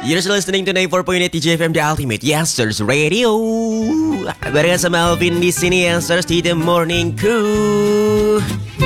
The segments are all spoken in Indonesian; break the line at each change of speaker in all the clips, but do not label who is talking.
You're still listening to 94.8 TJFM, The Ultimate Youngsters Radio. Barengan sama Alvin di sini, Youngsters di The Morning Crew.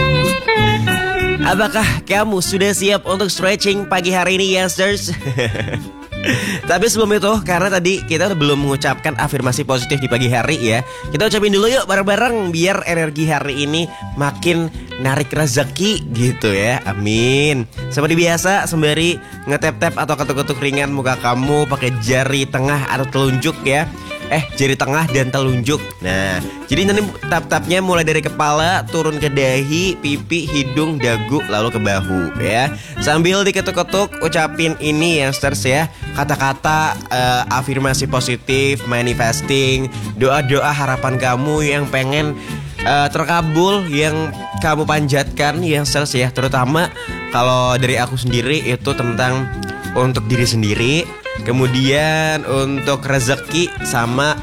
Apakah kamu sudah siap untuk stretching pagi hari ini, Youngsters? Tapi sebelum itu, karena tadi kita belum mengucapkan afirmasi positif di pagi hari ya, kita ucapin dulu yuk bareng-bareng biar energi hari ini makin narik rezeki gitu ya. Amin. Seperti biasa, sembari ngetep-tep atau ketuk-ketuk ringan muka kamu pakai jari tengah atau telunjuk ya. Jari tengah dan telunjuk. Nah, jadi nanti tap-tapnya mulai dari kepala turun ke dahi, pipi, hidung, dagu, lalu ke bahu ya. Sambil diketuk-ketuk ucapin ini Youngsters ya, kata-kata afirmasi positif, manifesting, doa-doa harapan kamu yang pengen terkabul, yang kamu panjatkan Youngsters ya. Terutama kalau dari aku sendiri itu tentang untuk diri sendiri, kemudian untuk rezeki sama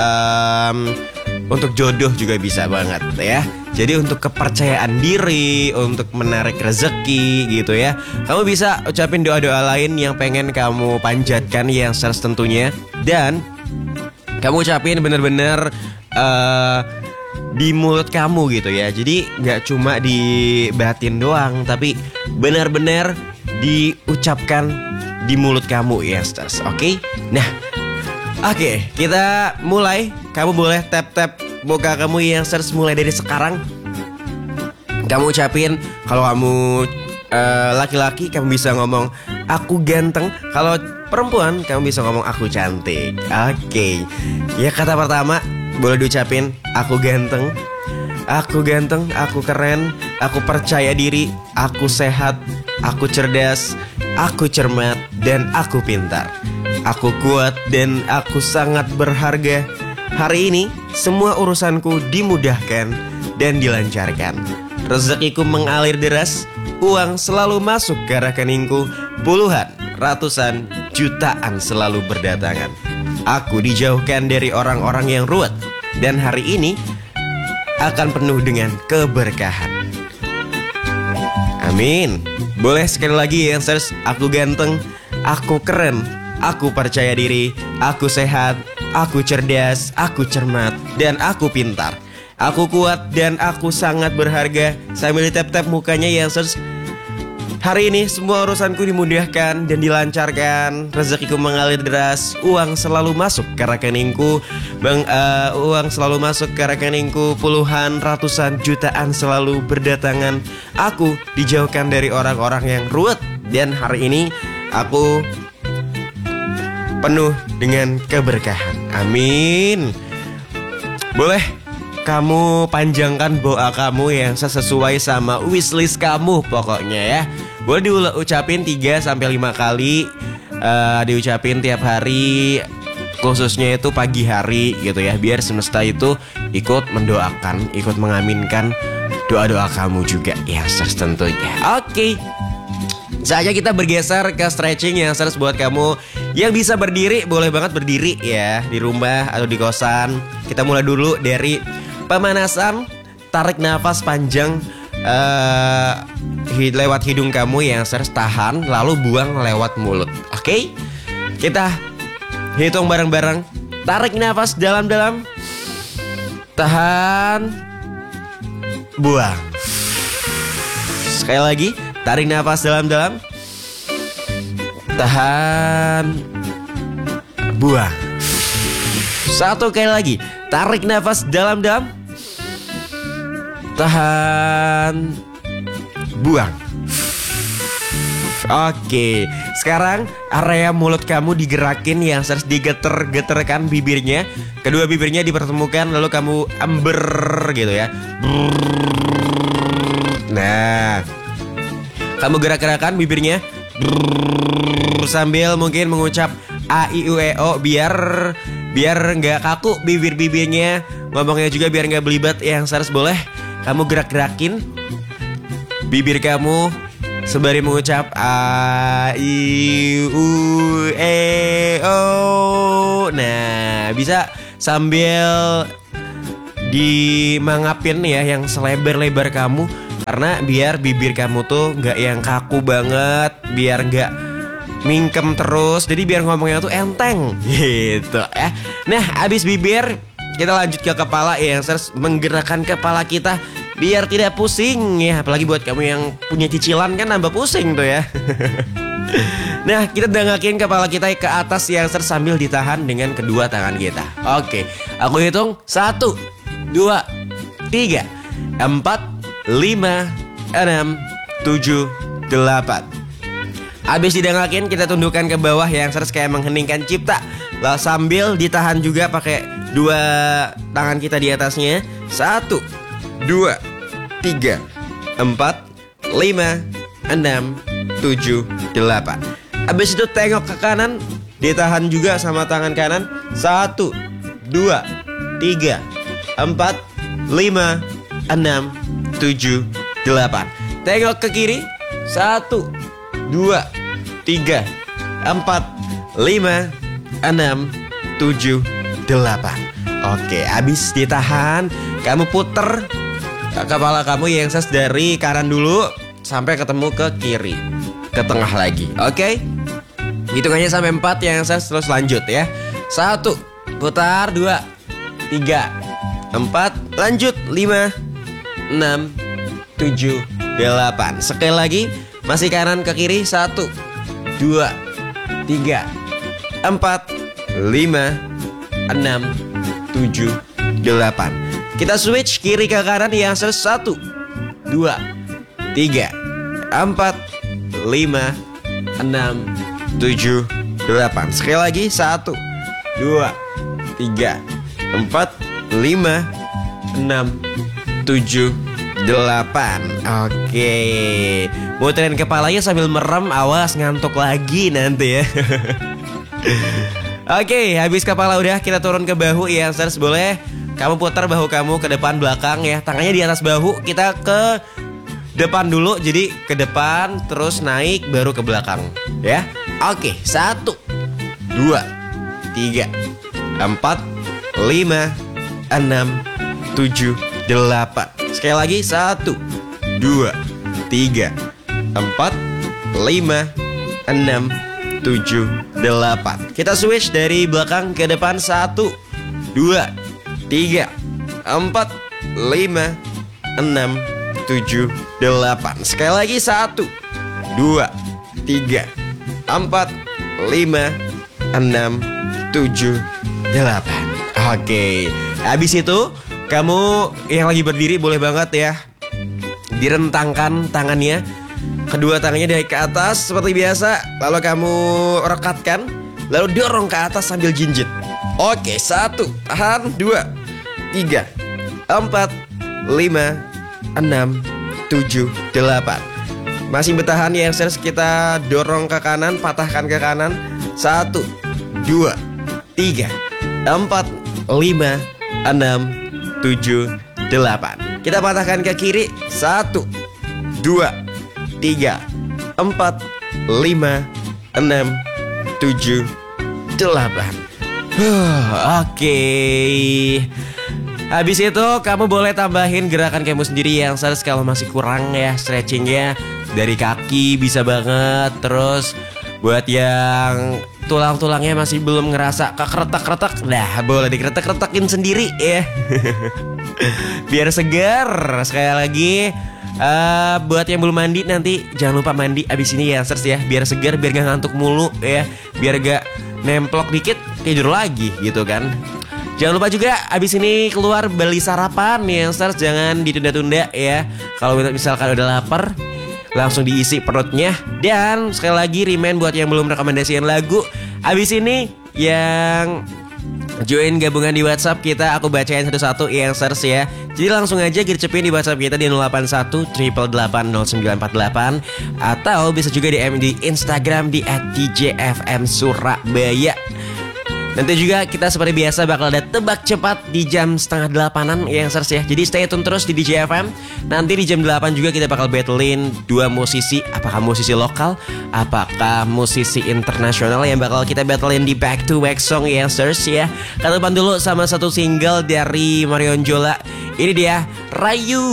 untuk jodoh juga bisa banget ya. Jadi untuk kepercayaan diri, untuk menarik rezeki gitu ya. Kamu bisa ucapin doa-doa lain yang pengen kamu panjatkan yang tentunya. Dan kamu ucapin bener-bener di mulut kamu gitu ya. Jadi gak cuma di batin doang, tapi benar-benar diucapkan di mulut kamu Youngsters. Oke? Nah, oke, kita mulai. Kamu boleh tap-tap muka kamu Youngsters mulai dari sekarang. Kamu ucapin, kalau kamu laki-laki kamu bisa ngomong aku ganteng. Kalau perempuan kamu bisa ngomong aku cantik. Oke. Ya, kata pertama boleh diucapin aku ganteng. Aku ganteng, aku keren, aku percaya diri, aku sehat, aku cerdas, aku cermat, dan aku pintar. Aku kuat dan aku sangat berharga. Hari ini semua urusanku dimudahkan dan dilancarkan. Rezekiku mengalir deras, uang selalu masuk ke rekeningku, puluhan, ratusan, jutaan selalu berdatangan. Aku dijauhkan dari orang-orang yang ruwet, dan hari ini akan penuh dengan keberkahan. Amin. Boleh sekali lagi Youngsters, aku ganteng, aku keren, aku percaya diri, aku sehat, aku cerdas, aku cermat, dan aku pintar. Aku kuat dan aku sangat berharga. Sambil tap-tap mukanya Youngsters. Hari ini semua urusanku dimudahkan dan dilancarkan. Rezekiku mengalir deras, uang selalu masuk ke rekeningku. Uang selalu masuk ke rekeningku, puluhan, ratusan, jutaan selalu berdatangan. Aku dijauhkan dari orang-orang yang ruwet, dan hari ini aku penuh dengan keberkahan. Amin. Boleh kamu panjangkan doa kamu yang sesuai sama wishlist kamu pokoknya ya. Boleh diucapin 3-5 kali, diucapin tiap hari, khususnya itu pagi hari gitu ya. Biar semesta itu ikut mendoakan, ikut mengaminkan doa-doa kamu juga ya, tentunya. Oke. Saatnya kita bergeser ke stretching yang serius buat kamu yang bisa berdiri. Boleh banget berdiri ya, di rumah atau di kosan. Kita mulai dulu dari pemanasan. Tarik nafas panjang lewat hidung kamu yang serius, tahan, lalu buang lewat mulut. Oke? Kita hitung bareng-bareng. Tarik nafas dalam-dalam, tahan, buang. Sekali lagi, tarik nafas dalam-dalam, tahan, buang. Satu kali lagi, tarik nafas dalam-dalam, tahan, buang. Oke, sekarang area mulut kamu digerakin yang harus digeter-geterkan bibirnya. Kedua bibirnya dipertemukan lalu kamu ember gitu ya. Nah, kamu gerak-gerakan bibirnya sambil mungkin mengucap A, I, U, E, O biar nggak kaku bibirnya. Ngomongnya juga biar nggak belibet. Yang harus boleh kamu gerak-gerakin bibir kamu sembari mengucap A, I, U, E, O. Nah, bisa sambil dimangapin ya yang selebar-lebar kamu, karena biar bibir kamu tuh nggak yang kaku banget, biar nggak mingkem terus. Jadi biar ngomongnya tuh enteng gitu ya. Nah, abis bibir kita lanjut ke kepala ya, menggerakkan kepala kita biar tidak pusing ya. Apalagi buat kamu yang punya cicilan kan nambah pusing tuh ya. Nah, kita dengangin kepala kita ke atas yang sambil ditahan dengan kedua tangan kita. Oke, aku hitung 1, 2, 3, 4, 5, 6, 7, 8. Habis didengangin kita tundukkan ke bawah yang kayak mengheningkan cipta. Lalu sambil ditahan juga pakai dua tangan kita di atasnya. 1, 2, 3, 4, 5, 6, 7, 8. Habis itu tengok ke kanan, ditahan juga sama tangan kanan. 1, 2, 3, 4, 5, 6, 7, 8. Tengok ke kiri. 1, 2, 3, 4, 5, 6, 7, 8. Oke, habis ditahan, kamu puter kepala kamu yang dari kanan dulu sampai ketemu ke kiri, ke tengah lagi. Oke, hitungannya sampai 4 yang terus lanjut ya. 1, putar. 2, 3, 4, lanjut. 5, 6, 7, 8. Sekali lagi, masih kanan ke kiri. 1, 2, 3, 4, 5, 6, 7, 8. Kita switch kiri ke kanan yang 1, 2, 3, 4, 5, 6, 7, 8. Sekali lagi. 1, 2, 3, 4, 5, 6, 7, 8. Oke, muterin kepalanya sambil merem, awas ngantuk lagi nanti ya. Oke, habis kepala udah, kita turun ke bahu ya. Boleh kamu putar bahu kamu ke depan belakang ya. Tangannya di atas bahu, kita ke depan dulu. Jadi ke depan terus naik baru ke belakang ya. Oke, 1, 2, 3, 4, 5, 6, 7, 8. Sekali lagi. 1, 2, 3, 4, 5, 6, 7, 8. Kita switch dari belakang ke depan. 1, 2, 3, 4, 5, 6, 7, 8. Sekali lagi. 1, 2, 3, 4, 5, 6, 7, 8. Oke, habis itu kamu yang lagi berdiri boleh banget ya direntangkan tangannya. Kedua tangannya dari ke atas seperti biasa. Lalu kamu rekatkan, lalu dorong ke atas sambil jinjit. Oke, 1, tahan. 2, 3, 4, 5, 6, 7, 8. Masih bertahan ya, kita dorong ke kanan, patahkan ke kanan. 1, 2, 3, 4, 5, 6, 7, 8. Kita patahkan ke kiri. 1, 2, 3, 4, 5, 6, 7, 8. Oke. Habis itu kamu boleh tambahin gerakan kamu sendiri yang kalau masih kurang ya stretchingnya. Dari kaki bisa banget. Terus buat yang tulang-tulangnya masih belum ngerasa kekeretak-keretak, nah boleh dikeretak-keretakin sendiri ya. Biar segar. Sekali lagi, buat yang belum mandi nanti jangan lupa mandi abis ini ya biar segar, biar gak ngantuk mulu ya, biar gak nemplok dikit tidur lagi gitu kan. Jangan lupa juga abis ini keluar beli sarapan ya, jangan ditunda-tunda ya. Kalau misalkan udah lapar, langsung diisi perutnya. Dan sekali lagi remind buat yang belum rekomendasiin lagu, abis ini yang join gabungan di WhatsApp kita, aku bacain satu-satu yang ya. Jadi langsung aja gercepin di WhatsApp kita di 081 888 0948. Atau bisa juga DM di Instagram di @djfmsurabaya. Nanti juga kita seperti biasa bakal ada tebak cepat di jam 7:30 yang ya. Jadi stay tune terus di DJ FM. Nanti di jam 8 juga kita bakal battlein dua musisi. Apakah musisi lokal, apakah musisi internasional yang bakal kita battlein di back to back song yang ya. Kita depan dulu sama satu single dari Marion Jola. Ini dia Rayu.